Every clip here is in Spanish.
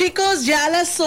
chicos, ya a las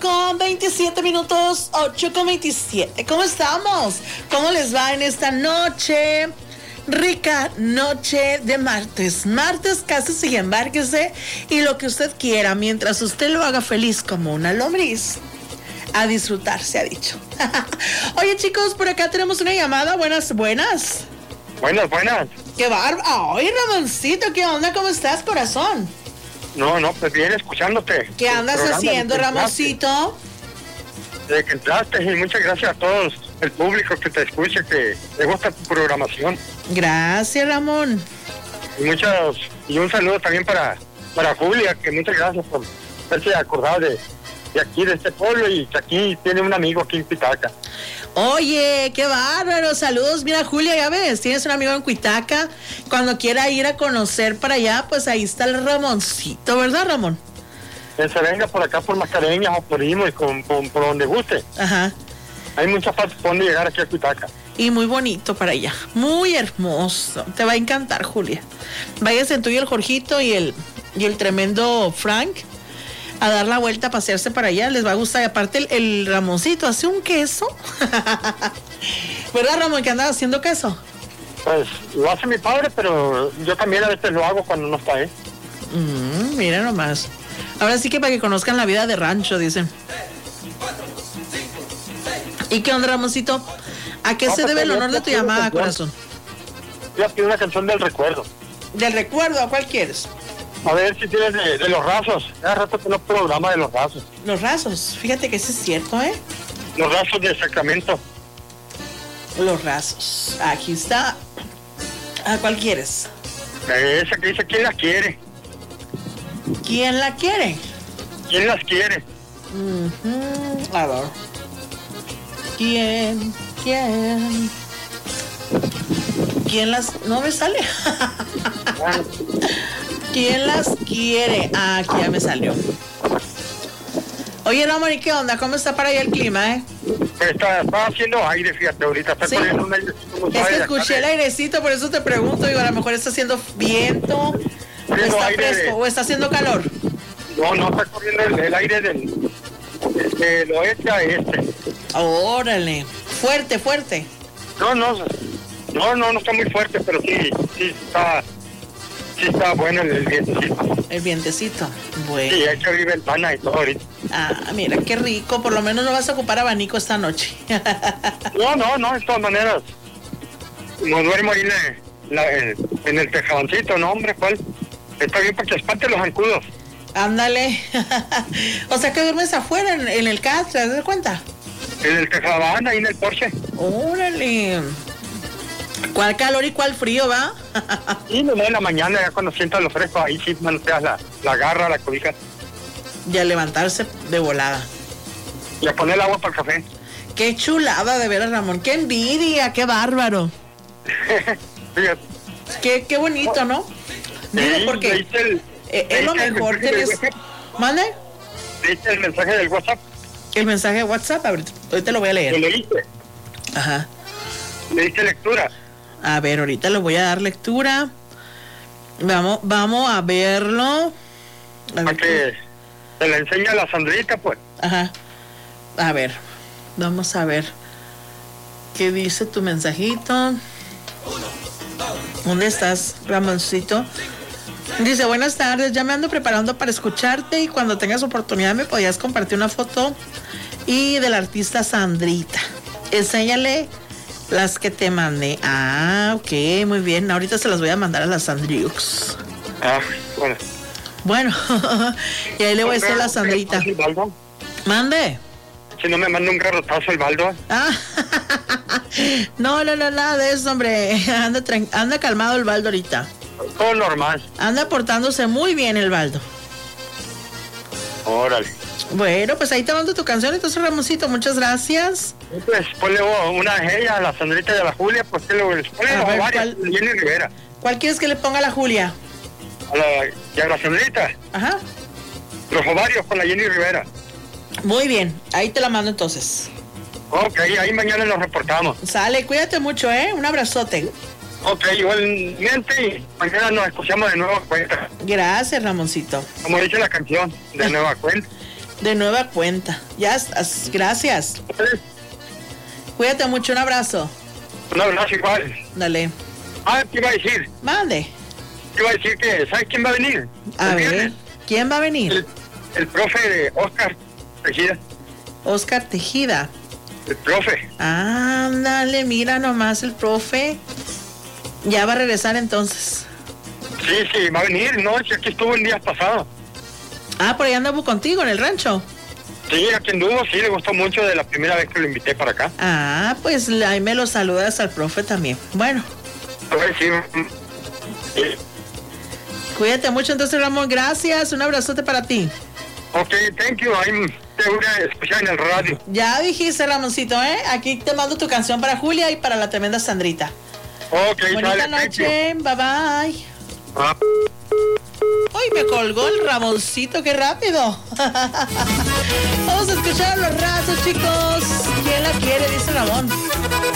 8:27, 8:27. ¿Cómo estamos? ¿Cómo les va en esta noche? Rica noche de martes. Martes, cásese y embárquese y lo que usted quiera, mientras usted lo haga feliz como una lombriz. A disfrutar, se ha dicho. Oye, chicos, por acá tenemos una llamada. Buenas. Buenas. ¡Qué bárbaro! Ay, Ramoncito, ¿qué onda? ¿Cómo estás, corazón? No, pues bien, escuchándote. ¿Qué andas haciendo, Ramoncito? Desde que entraste, y muchas gracias a todos, el público que te escucha, que te gusta tu programación. Gracias, Ramón. Y un saludo también para Julia, que muchas gracias por haberse acordado de aquí, de este pueblo, y que aquí tiene un amigo aquí en Cuitaca. Oye, qué bárbaro, saludos. Mira, Julia, ya ves, tienes un amigo en Cuitaca. Cuando quiera ir a conocer para allá, pues ahí está el Ramoncito, ¿verdad, Ramón? Que se venga por acá, por Mascareñas o por Imo, y por donde guste. Ajá. Hay muchas partes por donde llegar aquí a Cuitaca. Y muy bonito para allá, muy hermoso. Te va a encantar, Julia. Váyase tú y el Jorgito y el tremendo Frank a dar la vuelta, a pasearse para allá, les va a gustar. Y aparte el Ramoncito hace un queso. ¿Verdad, Ramón, que andas haciendo queso? Pues lo hace mi padre, pero yo también a veces lo hago cuando no está, ¿eh? Mira nomás. Ahora sí que para que conozcan la vida de rancho, dicen. ¿Y qué onda, Ramoncito? ¿A qué se debe el honor de tu llamada, corazón? Yo pido una canción del recuerdo. ¿Del recuerdo? ¿A cuál quieres? A ver si tienes de los Rasos. Hace rato que no programa de los Rasos. Los Rasos, fíjate que eso es cierto, ¿eh? Los Rasos de Sacramento. Los Rasos. Aquí está. ¿A cuál quieres? Esa que dice, ¿quién las quiere? ¿Quién la quiere? ¿Quién las quiere? A ver. ¿Quién las... No me sale. ¿Quién las quiere? Ah, aquí ya me salió. Oye, Ramón, ¿y qué onda? ¿Cómo está para allá el clima, Está haciendo aire, fíjate, ahorita está corriendo un airecito muy suave. Es que escuché el airecito, por eso te pregunto, digo, a lo mejor está haciendo viento, o está fresco, o está haciendo calor. No, está corriendo el aire del oeste a este. Órale, fuerte. No está muy fuerte, pero sí está bueno el vientecito. El vientecito, bueno. Sí, hay que abrir ventana y todo ahorita. Ah, mira, qué rico, por lo menos no vas a ocupar abanico esta noche. No, de todas maneras. No duermo ahí en el tejabancito, no, hombre, ¿cuál? Está bien para que espante los zancudos. Ándale. O sea que duermes afuera, en el carro, ¿te das cuenta? En el tejabán, ahí en el Porsche. Órale. ¿Cuál calor y cuál frío, va? Sí, no, en la mañana, ya cuando sientas lo fresco, ahí sí manoteas la garra, la cobija. Y a levantarse de volada. Y a poner el agua para el café. Qué chulada, de veras, Ramón. Qué envidia, qué bárbaro. Qué bonito, ¿no? Digo, porque es lo mejor. ¿Mande? ¿Leíste el mensaje del WhatsApp? El mensaje de WhatsApp, ahorita lo voy a leer. ¿Lo leíste? Ajá. ¿Le diste lectura? A ver, ahorita le voy a dar lectura. Vamos a verlo. A que se le enseña a la Sandrita, pues. Ajá. A ver, vamos a ver. ¿Qué dice tu mensajito? ¿Dónde estás, Ramoncito? Dice, buenas tardes, ya me ando preparando para escucharte y cuando tengas oportunidad me podías compartir una foto y del artista Sandrita. Enséñale las que te mandé. Ah, ok, muy bien. Ahorita se las voy a mandar a la Sandriux. Ah, bueno. Bueno, y ahí le voy a decir a la Sandrita. Mande. Si no me manda un garrotazo el Baldo. Ah, no, nada de eso, hombre. Anda calmado el Baldo ahorita. Todo normal. Anda portándose muy bien el Baldo. Órale. Bueno, pues ahí te mando tu canción, entonces, Ramoncito, muchas gracias. Pues ponle una de ellas, a la Sandrita y a la Julia, pues que le ponle varias, Jenny Rivera. ¿Cuál quieres que le ponga a la Julia? Y a la Sandrita. Ajá. Los ovarios con la Jenny Rivera. Muy bien, ahí te la mando entonces. Ok, ahí mañana nos reportamos. Sale, cuídate mucho, un abrazote. Ok, igualmente, y mañana nos escuchamos de nuevo cuenta. Gracias, Ramoncito. Como dice la canción, de nueva cuenta. De nueva cuenta. Ya estás. Gracias. Cuídate mucho. Un abrazo. Un abrazo igual. Dale. ¿Qué iba a decir? Mande. Te iba a decir que, ¿sabes quién va a venir? A ver, ¿quién va a venir? El profe de Oscar Tejida. Oscar Tejida. El profe. Ándale, mira nomás el profe. Ya va a regresar entonces. Sí, va a venir, ¿no? Si aquí estuvo el día pasado. Por ahí andaba contigo en el rancho. Sí, aquí anduvo, sí, le gustó mucho de la primera vez que lo invité para acá. Pues ahí me lo saludas al profe también. Bueno. A ver, sí. Cuídate mucho entonces, Ramón. Gracias. Un abrazote para ti. Ok, thank you. Te voy a escuchar en el radio. Ya dijiste, Ramoncito, ¿eh? Aquí te mando tu canción para Julia y para la tremenda Sandrita. Ok, bonita noche. Bye, bye. Uy, me colgó el Ramoncito, qué rápido. Vamos a escuchar a los ratos, chicos. ¿Quién la quiere? Dice Ramón.